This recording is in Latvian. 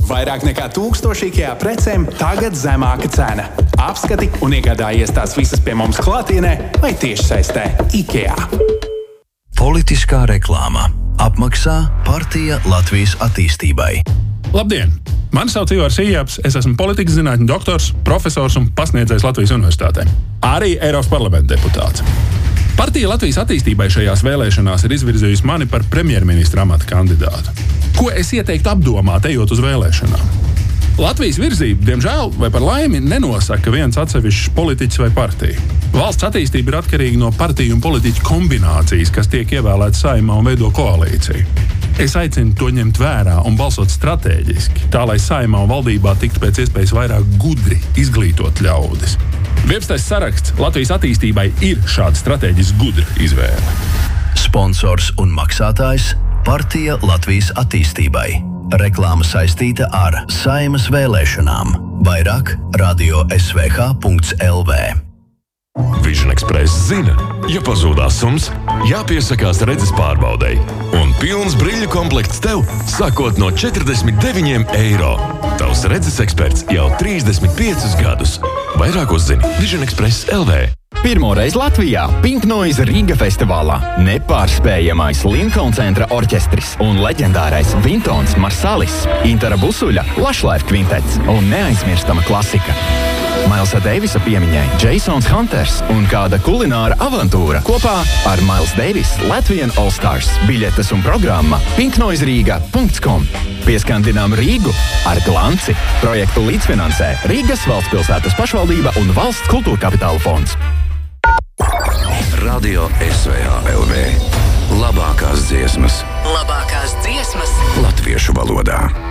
Vairāk nekā 1000 IKEA precēm tagad zemāka cena. Apskati un iegādājies tās visas pie mums klātienē vai tiešsaistē IKEA. Politiskā reklāma. Apmaksā Partija Latvijas attīstībai. Labdien! Mani sauc Ivars Ījāps, es esmu politikas zinātņu doktors, profesors un pasniedzējs Latvijas universitātē. Arī Eiropas parlamenta deputāts. Partija Latvijas attīstībai šajās vēlēšanās ir izvirzījusi mani par premjerministra amata kandidātu. Ko es ieteiktu apdomāt, ejot uz vēlēšanām? Latvijas virzību, diemžēl vai par laimi, nenosaka viens atsevišķs politiķis vai partija. Valsts attīstība ir atkarīga no partiju un politiķu kombinācijas, kas tiek ievēlētas Saeimā un veido koalīciju. Es aicinu to ņemt vērā un balsot stratēģiski, tā lai Saeimā un valdībā tiktu pēc iespējas vairāk gudri izglītot ļaudis. 11. saraksts Latvijas attīstībai ir šāda stratēģiski gudra izvēle. Sponsors un maksātājs Partija Latvijas attīstībai. Reklāma saistīta ar Saeimas vēlēšanām. Vairāk radio svh.lv. Vision Express zina, ja pazūdās sums, jāpiesakās redzes pārbaudei. Un pilns briļu komplekts tev, sākot no 49 eiro. Tavs redzes eksperts jau 35 gadus. Vairāk uzzini Vision Express LV. Pirmoreiz Latvijā Pink Noise Riga festivālā nepārspējamais Lincoln centra orķestris un leģendārais Vintons Marsalis, Intara Busuļa Lushlife kvintets un neaizmirstama klasika. Mailsa Deivisa piemiņai Jasons Hunters un kāda kulināra avantūra kopā ar Miles Davis Latvian All Stars. Biļetes un programma pinknoiseriga.com. Pieskandinām Rīgu ar glanci. Projektu līdzfinansē Rīgas valstspilsētas pašvaldība un Valsts kultūra kapitāla fonds. Radio SVH.LV. Labākās dziesmas. Labākās dziesmas latviešu valodā.